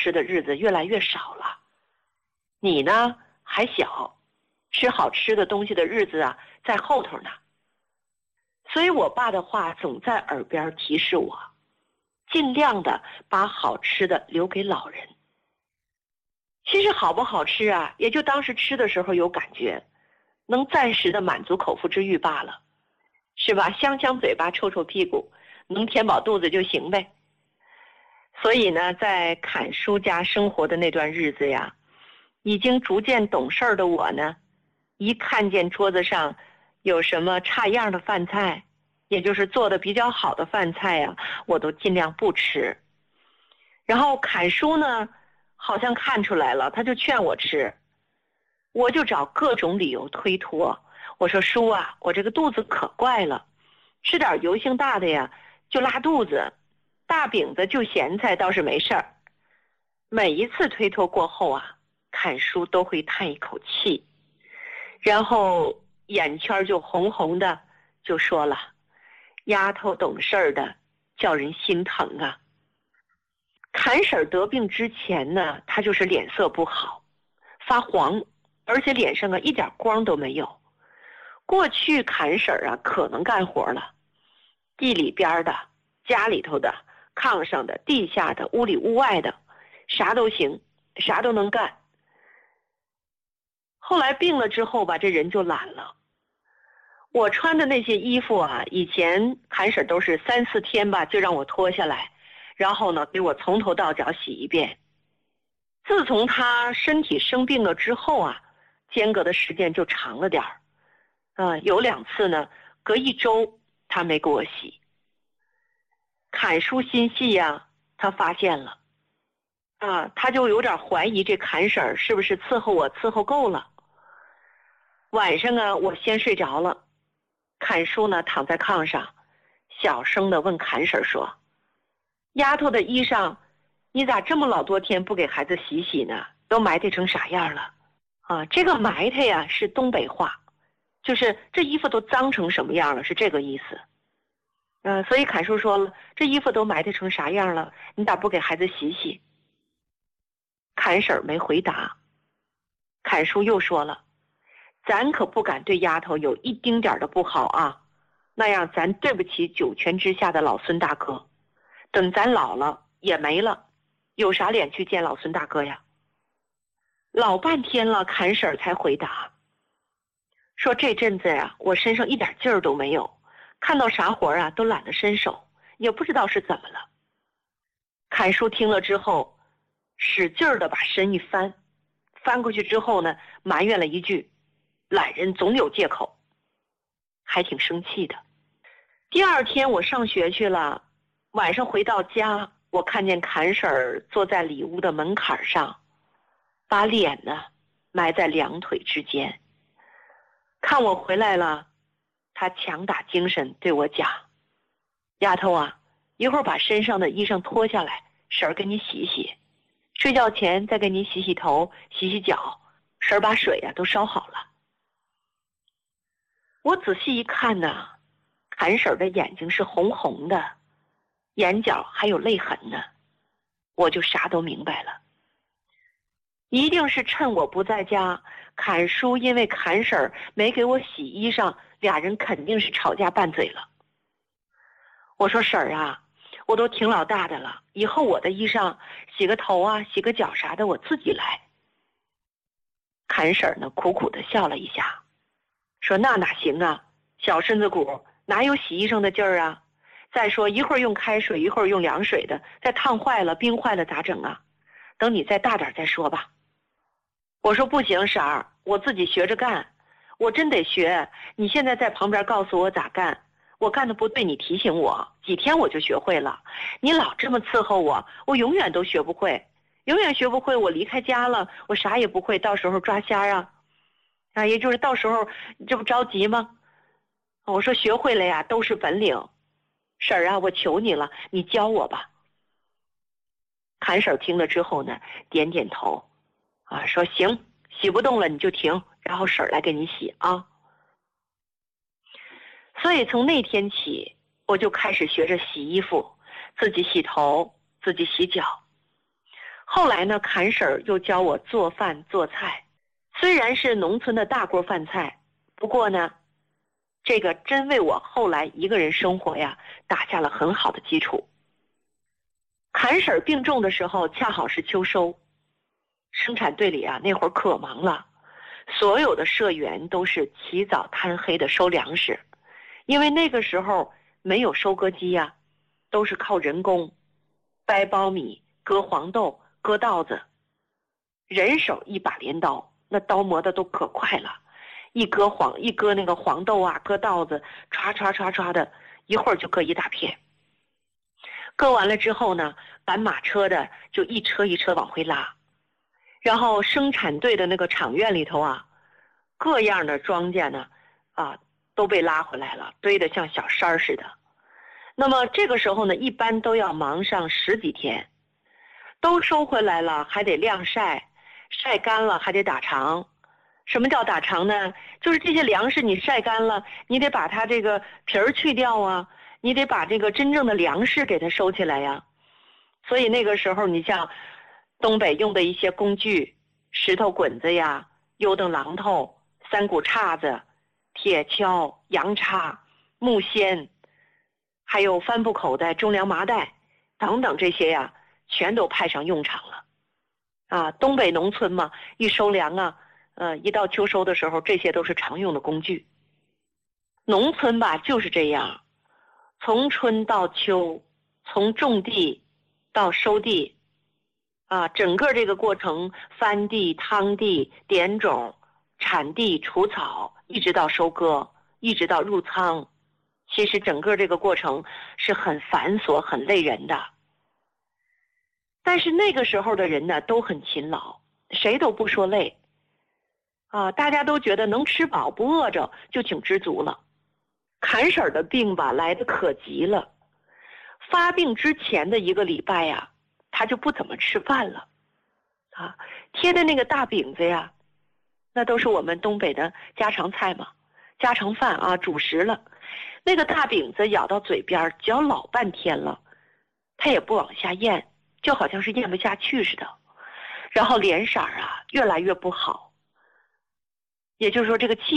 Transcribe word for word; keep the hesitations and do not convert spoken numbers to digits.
吃的日子越来越少了。你呢还小，吃好吃的东西的日子啊在后头呢。所以我爸的话总在耳边提示我，尽量的把好吃的留给老人。其实好不好吃啊，也就当时吃的时候有感觉，能暂时的满足口腹之欲罢了，是吧？香香嘴巴臭臭屁股，能填饱肚子就行呗。所以呢，在侃叔家生活的那段日子呀，已经逐渐懂事的我呢，一看见桌子上有什么差样的饭菜，也就是做的比较好的饭菜呀，我都尽量不吃。然后侃叔呢好像看出来了，他就劝我吃，我就找各种理由推脱。我说叔啊，我这个肚子可怪了，吃点油性大的呀就拉肚子，大饼子就咸菜倒是没事儿。每一次推脱过后啊，侃叔都会叹一口气，然后眼圈就红红的，就说了，丫头懂事儿的叫人心疼啊。侃婶得病之前呢，她就是脸色不好，发黄，而且脸上啊一点光都没有。过去侃婶啊可能干活了，地里边的、家里头的、炕上的、地下的、屋里屋外的，啥都行，啥都能干。后来病了之后吧，这人就懒了。我穿的那些衣服啊，以前侃婶都是三四天吧就让我脱下来，然后呢给我从头到脚洗一遍。自从他身体生病了之后啊，间隔的时间就长了点儿。啊，有两次呢，隔一周他没给我洗。侃叔心细呀，他发现了，啊，他就有点怀疑这侃婶是不是伺候我伺候够了。晚上啊，我先睡着了，侃叔呢躺在炕上，小声的问侃婶说：“丫头的衣裳，你咋这么老多天不给孩子洗洗呢？都埋汰成啥样了？”啊，这个埋汰呀是东北话，就是这衣服都脏成什么样了，是这个意思。嗯、呃，所以侃叔说了，这衣服都埋汰成啥样了，你咋不给孩子洗洗？侃婶没回答。侃叔又说了，咱可不敢对丫头有一丁点的不好啊，那样咱对不起九泉之下的老孙大哥，等咱老了也没了，有啥脸去见老孙大哥呀？老半天了，侃婶才回答，说这阵子呀，我身上一点劲儿都没有，看到啥活啊都懒得伸手，也不知道是怎么了。侃叔听了之后，使劲儿的把身一翻，翻过去之后呢，埋怨了一句，懒人总有借口，还挺生气的。第二天我上学去了，晚上回到家，我看见侃婶儿坐在里屋的门槛上，把脸呢埋在两腿之间。看我回来了，他强打精神对我讲，丫头啊，一会儿把身上的衣裳脱下来，婶儿给你洗洗，睡觉前再给你洗洗头洗洗脚，婶儿把水啊都烧好了。我仔细一看呢，侃婶儿的眼睛是红红的，眼角还有泪痕呢，我就啥都明白了。一定是趁我不在家，侃叔因为侃婶儿没给我洗衣裳，俩人肯定是吵架拌嘴了。我说婶儿啊，我都挺老大的了，以后我的衣裳洗个头啊洗个脚啥的我自己来。侃婶儿呢苦苦的笑了一下，说那哪行啊，小身子骨哪有洗衣裳的劲儿啊，再说一会儿用开水一会儿用凉水的，再烫坏了冰坏了咋整啊，等你再大点再说吧。我说不行婶儿，我自己学着干，我真得学，你现在在旁边告诉我咋干，我干的不对你提醒我，几天我就学会了，你老这么伺候我，我永远都学不会，永远学不会，我离开家了我啥也不会，到时候抓瞎啊啊，也就是到时候你这不着急吗？我说学会了呀都是本领，婶儿啊我求你了，你教我吧。侃婶听了之后呢点点头啊，说行，洗不动了你就停，然后婶儿来给你洗啊。所以从那天起，我就开始学着洗衣服，自己洗头，自己洗脚。 后来呢，侃婶儿又教我做饭做菜，虽然是农村的大锅饭菜，不过呢，这个真为我后来一个人生活呀打下了很好的基础。侃婶儿病重的时候，恰好是秋收，生产队里啊那会儿可忙了，所有的社员都是起早贪黑的收粮食，因为那个时候没有收割机呀，都是靠人工掰苞米、割黄豆、割稻子，人手一把镰刀，那刀磨的都可快了，一割黄一割那个黄豆啊，割稻子，唰唰唰唰的，一会儿就割一大片。割完了之后呢，赶马车的就一车一车往回拉，然后生产队的那个场院里头啊，各样的庄稼呢，啊都被拉回来了，堆得像小山似的。那么这个时候呢，一般都要忙上十几天，都收回来了，还得晾晒，晒干了还得打长。什么叫打长呢？就是这些粮食你晒干了，你得把它这个皮儿去掉啊，你得把这个真正的粮食给它收起来呀。所以那个时候，你像东北用的一些工具，石头滚子呀、油灯榔头、三股叉子、铁锹、羊叉、木锨，还有帆布口袋、中粮麻袋等等这些呀，全都派上用场了。啊，东北农村嘛，一收粮啊，呃，一到秋收的时候，这些都是常用的工具。农村吧就是这样，从春到秋，从种地到收地，啊，整个这个过程，翻地、趟地、点种、铲地、除草，一直到收割，一直到入仓，其实整个这个过程是很繁琐、很累人的。但是那个时候的人呢，都很勤劳，谁都不说累，啊，大家都觉得能吃饱不饿着就挺知足了。侃婶儿的病吧，来得可急了，发病之前的一个礼拜呀，他就不怎么吃饭了，啊，贴的那个大饼子呀，那都是我们东北的家常菜嘛，家常饭啊，主食了。那个大饼子咬到嘴边，嚼老半天了，他也不往下咽，就好像是咽不下去似的，然后脸色啊越来越不好，也就是说这个气